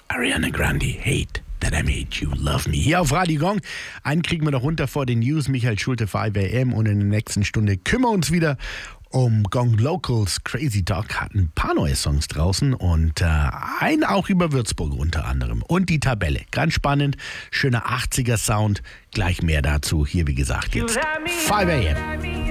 Ariana Grande, Hate That I Made You Love Me. Hier auf Radio Gong. Einen kriegen wir noch runter vor den News. Michael Schulte für IWM. Und in der nächsten Stunde kümmern wir uns wieder um Gong Locals. Crazy Dog hat ein paar neue Songs draußen und einen auch über Würzburg unter anderem. Und die Tabelle. Ganz spannend. Schöner 80er Sound. Gleich mehr dazu. Hier, wie gesagt, jetzt 5 AM.